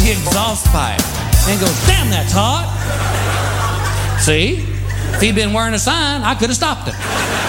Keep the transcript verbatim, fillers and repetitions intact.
the exhaust pipe and goes, damn, that's hot. See? If he'd been wearing a sign, I could have stopped him.